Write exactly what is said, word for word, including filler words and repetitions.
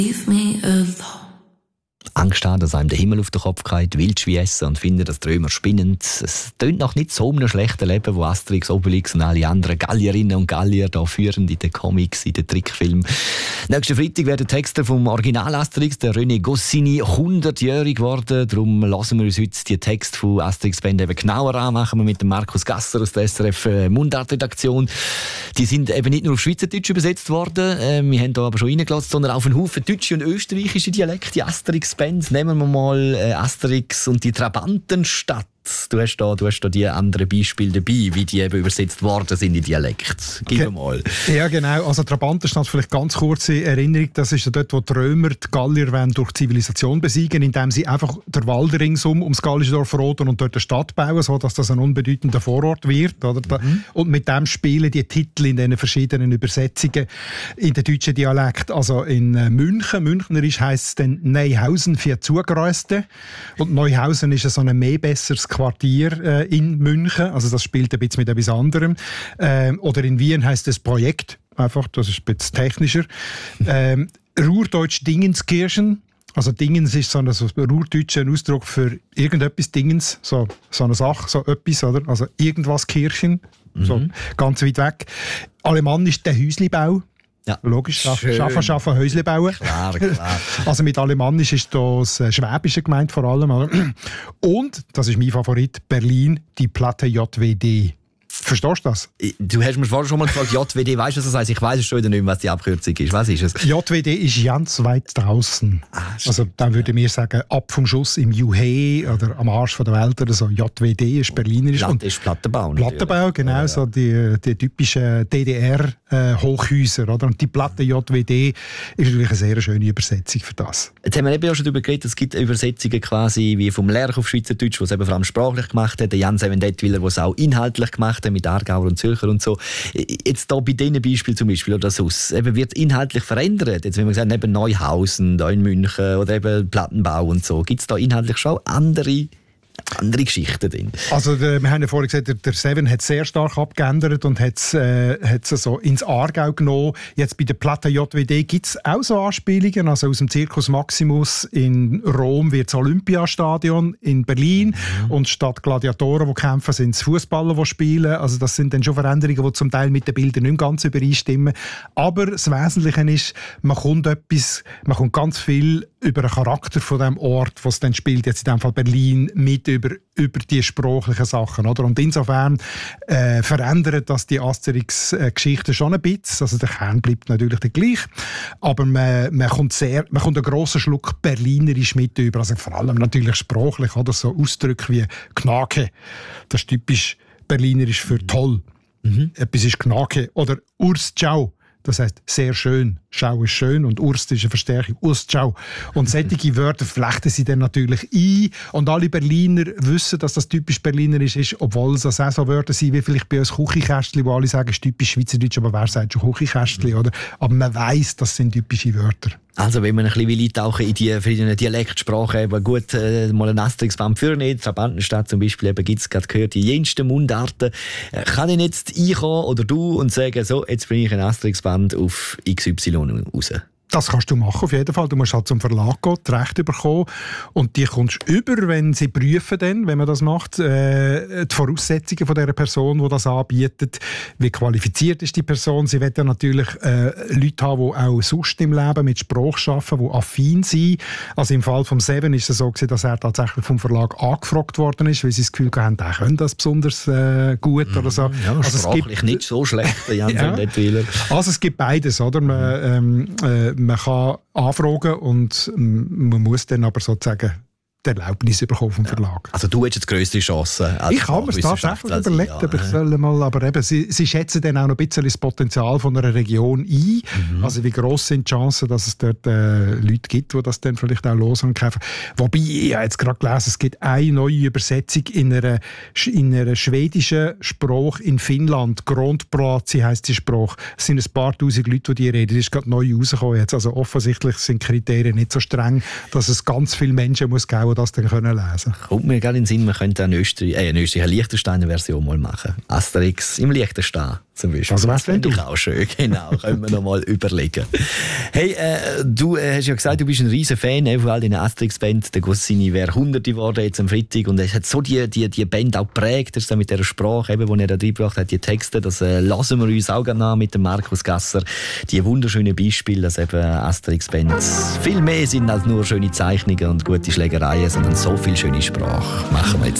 Leave me alone. Angst haben, dass einem der Himmel auf den Kopf geht, Wildschwein essen und finden, dass die Römer spinnen. Es tönt noch nicht so einem schlechten Leben, wo Asterix, Obelix und alle anderen Gallierinnen und Gallier da führen in den Comics, in den Trickfilmen. Nächsten Freitag wird der Texter vom Original Asterix, der René Goscinny, hundertjährig geworden. Darum lassen wir uns heute die Texte von Asterix Band eben genauer an. Machen wir mit dem Markus Gasser aus der S R F Mundart-Redaktion. Die sind eben nicht nur auf Schweizerdeutsch übersetzt worden. Äh, wir haben da aber schon reingelassen, sondern auf einen Haufen deutsche und österreichische Dialekte. Die Asterix Band, nehmen wir mal äh, Asterix und die Trabantenstadt. Du hast da, du hast da die anderen Beispiele dabei, wie die eben übersetzt worden sind in Dialekt. Gib mir mal. Ja, genau. Also Trabantenstadt, vielleicht ganz kurze Erinnerung, das ist ja dort, wo die Römer die Gallier wollen durch Zivilisation besiegen, indem sie einfach den Wald ringsum ums gallische Dorf roden und dort eine Stadt bauen, sodass das ein unbedeutender Vorort wird. Oder? Mhm. Und mit dem spielen die Titel in den verschiedenen Übersetzungen in den deutschen Dialekt. Also in München, Münchnerisch heisst es dann Neuhausen für Zugereiste. Und Neuhausen ist so ein mehr besseres Quartier äh, in München, also das spielt ein bisschen mit etwas anderem. Ähm, oder in Wien heisst es Projekt, einfach, das ist ein bisschen technischer. Ähm, Ruhrdeutsch Dingenskirchen, also Dingens ist so ein, so ein ruhrdeutscher Ausdruck für irgendetwas Dingens, so, so eine Sache, so etwas, oder? Also irgendwas Kirchen, mhm. so ganz weit weg. Alemannisch der Häuslibau. Ja. Logisch, schaffen, schaffen, Häusle bauen. Klar, klar. Also mit Alemannisch ist das Schwäbische gemeint vor allem. Und, das ist mein Favorit, Berlin, die Platte J W D. Verstehst du das? Du hast mir vorhin schon mal gefragt, J W D, weißt du, was das heisst? Ich weiss es schon wieder nicht mehr, was die Abkürzung ist. Was ist es? J W D ist ganz weit draußen. Ah, also dann würde mir sagen, ab vom Schuss im Juhe oder am Arsch von der Welt oder so. J W D ist Berlinerisch. Platte ist Plattenbau. Plattenbau, genau, ja, ja. So die, die typischen D D R-Hochhäuser. Oder? Und die Platte J W D ist natürlich eine sehr schöne Übersetzung für das. Jetzt haben wir eben auch schon darüber geredet, es gibt Übersetzungen quasi wie vom Lerch auf Schweizerdeutsch, was eben vor allem sprachlich gemacht hat, der Jan Sevendettwiller, der es auch inhaltlich gemacht hat, mit Aargauer und Zürcher und so. Jetzt da bei diesen Beispielen zum Beispiel, oder SUS, eben wird inhaltlich verändert. Jetzt, wenn wir gesagt eben Neuhausen, da in München oder eben Plattenbau und so, gibt es da inhaltlich schon andere andere Geschichten drin. Also der, wir haben ja vorhin gesagt, der, der Seven hat sehr stark abgeändert und hat es äh, so ins Aargau genommen. Jetzt bei der Platte J W D gibt es auch so Anspielungen. Also aus dem Circus Maximus in Rom wird das Olympiastadion in Berlin mhm. und statt Gladiatoren, die kämpfen, sind es Fußballer, die spielen. Also das sind dann schon Veränderungen, die zum Teil mit den Bildern nicht ganz übereinstimmen. Aber das Wesentliche ist, man kommt etwas, man kommt ganz viel über den Charakter von dem Ort, was dann spielt, jetzt in dem Fall Berlin, mit über, über die sprachlichen Sachen. Oder? Und insofern äh, verändert das die Asterix-Geschichte schon ein bisschen. Also der Kern bleibt natürlich der gleiche. Aber man, man, kommt sehr, man kommt einen grossen Schluck Berlinerisch mit über. Also vor allem natürlich sprachlich. Oder? So Ausdrücke wie Gnake. Das ist typisch Berlinerisch für toll. Mhm. Etwas ist Gnake. Oder Urs Ciao. Das heisst, sehr schön. Schau ist schön und Urst ist eine Verstärkung. Urst, schau. Und solche Wörter flechten sie dann natürlich ein. Und alle Berliner wissen, dass das typisch Berlinerisch ist, obwohl es auch so Wörter sind, wie vielleicht bei uns Küchenkästchen, wo alle sagen, es ist typisch Schweizerdeutsch, aber wer sagt schon Küchenkästchen, oder? Aber man weiss, das sind typische Wörter. Also wenn man ein bisschen eintauchen in die verschiedenen Dialektsprachen, eben gut, äh, mal ein Asterix-Band für nicht, Trabantenstadt zum Beispiel, eben gibt es gerade gehört, die jensten Mundarten. Äh, kann ich jetzt einkommen oder du und sagen, so, jetzt bringe ich ein Asterix-Band auf X Y raus? Das kannst du machen, auf jeden Fall. Du musst halt zum Verlag gehen, die Rechte bekommen und die kommst du über, wenn sie prüfen, dann, wenn man das macht, äh, die Voraussetzungen von der Person, die das anbietet. Wie qualifiziert ist die Person? Sie wollen ja natürlich äh, Leute haben, die auch sonst im Leben mit Sprache arbeiten, die affin sind. Also im Fall vom Seven ist es so gewesen, dass er tatsächlich vom Verlag angefragt worden ist, weil sie das Gefühl haben, der könnte das besonders äh, gut oder so. Ja, also sprachlich es gibt, nicht so schlecht, Jan ja. Also es gibt beides, oder? Man, ähm, äh, man kann anfragen und man muss dann aber sozusagen die Erlaubnis bekommen vom Verlag. Also du hättest jetzt grösste Chancen. Ich habe mir das tatsächlich überlegt, ja. aber ich soll mal, aber eben, sie, sie schätzen dann auch noch ein bisschen das Potenzial von einer Region ein. Mhm. Also wie gross sind die Chancen, dass es dort äh, Leute gibt, die das dann vielleicht auch los und kaufen. Wobei, ich habe jetzt gerade gelesen, es gibt eine neue Übersetzung in einer, in einer schwedischen Sprache in Finnland. Grundprazi heisst die Sprache. Es sind ein paar tausend Leute, die die reden. Das ist gerade neu rausgekommen jetzt. Also offensichtlich sind die Kriterien nicht so streng, dass es ganz viele Menschen muss geben, die das dann können lesen können. Kommt mir gerade in den Sinn, man könnte eine Österreich, äh, eine Österreicher Liechtensteiner Version mal machen. Asterix im Liechtenstein. zum Beispiel. Also was, wenn das du? auch schön, genau. Können wir noch mal überlegen. Hey, äh, du äh, hast ja gesagt, du bist ein riesen Fan äh, von all den Asterix-Band. Der Goscinny wäre Hunderte geworden jetzt am Freitag und es hat so die, die, die Band auch geprägt, das mit dieser Sprache, eben, die er da reingebracht hat, die Texte, das äh, lassen wir uns auch gerne an mit dem Markus Gasser. Die wunderschönen Beispiele, dass eben Asterix-Band viel mehr sind als nur schöne Zeichnungen und gute Schlägereien, sondern so viel schöne Sprache. Machen wir jetzt